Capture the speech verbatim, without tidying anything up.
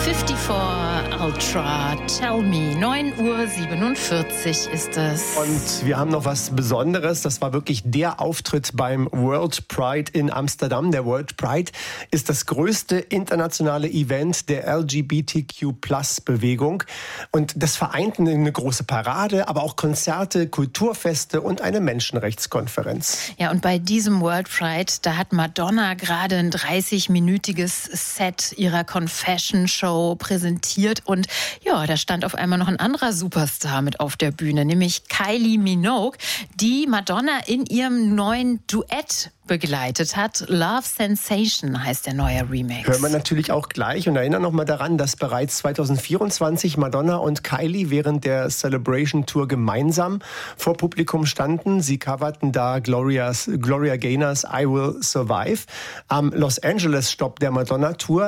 fünfundfünfzig Ultra, Tell Me. neun Uhr siebenundvierzig ist es. Und wir haben noch was Besonderes. Das war wirklich der Auftritt beim World Pride in Amsterdam. Der World Pride ist das größte internationale Event der L G B T Q Plus Bewegung. Und das vereint eine große Parade, aber auch Konzerte, Kulturfeste und eine Menschenrechtskonferenz. Ja, und bei diesem World Pride, da hat Madonna gerade ein dreißig-minütiges Set ihrer Confession Show präsentiert. Und ja, da stand auf einmal noch ein anderer Superstar mit auf der Bühne, nämlich Kylie Minogue, die Madonna in ihrem neuen Duett begleitet hat. Love Sensation heißt der neue Remix. Hören wir natürlich auch gleich und erinnern noch mal daran, dass bereits zwanzig vierundzwanzig Madonna und Kylie während der Celebration Tour gemeinsam vor Publikum standen. Sie coverten da Gloria's, Gloria Gaynors I Will Survive. Am Los Angeles Stopp der Madonna Tour